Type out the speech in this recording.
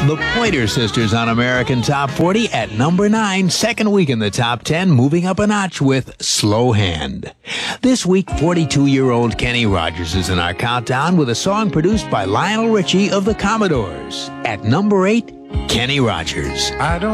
The Pointer Sisters on American Top 40 at number 9, second week in the top 10, moving up a notch with Slow Hand. This week, 42-year-old Kenny Rogers is in our countdown with a song produced by Lionel Richie of the Commodores. At number 8, Kenny Rogers. I don't